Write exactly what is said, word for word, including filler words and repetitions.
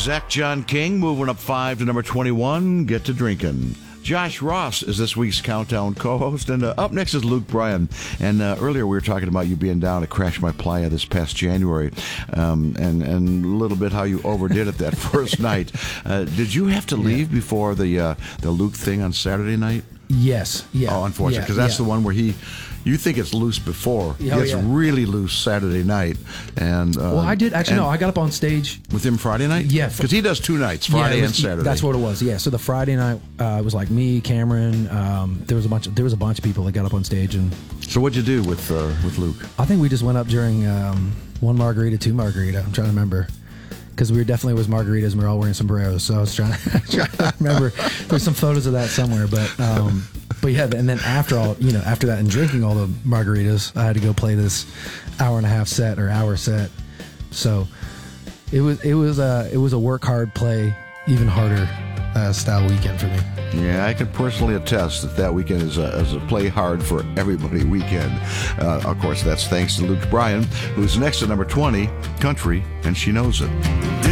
Zach John King moving up five to number twenty-one, Get to Drinking. Josh Ross is this week's Countdown co-host, and uh, up next is Luke Bryan. And uh, earlier we were talking about you being down at Crash My Playa this past January, um, and, and a little bit how you overdid it that first night. Uh, did you have to leave yeah. before the uh, the Luke thing on Saturday night? Yes. Yeah. Oh, unfortunately, because yeah, that's yeah. the one where he... You think it's loose before. Oh, it's yeah. really loose Saturday night. And uh, Well, I did. Actually, no, I got up on stage. With him Friday night? Yeah. Because he does two nights, Friday yeah, was, and Saturday. That's what it was, yeah. So the Friday night, uh, it was like me, Cameron. Um, there was a bunch of, there was a bunch of people that got up on stage. And So what'd you do with uh, with Luke? I think we just went up during um, one margarita, two margarita. I'm trying to remember. Because we were definitely was margaritas and we were all wearing sombreros. So I was trying to, trying to remember. There's some photos of that somewhere. But um, but yeah, and then after all, you know, after that and drinking all the margaritas, I had to go play this hour and a half set or hour set. So it was it was a it was a work hard, play even harder uh, style weekend for me. Yeah, I can personally attest that that weekend is a, is a play hard for everybody weekend. Uh, of course, that's thanks to Luke Bryan, who's next at number twenty, Country, and She Knows It.